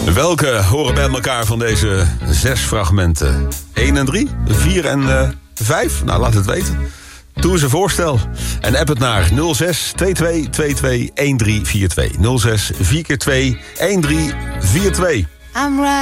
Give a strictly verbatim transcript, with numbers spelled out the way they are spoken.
Welke horen bij elkaar van deze zes fragmenten? één en drie, vier en vijf? Nou, laat het weten. Doe eens een voorstel. En app het naar nul zes twee twee twee twee een drie vier twee. nul zes vier keer twee een drie vier twee.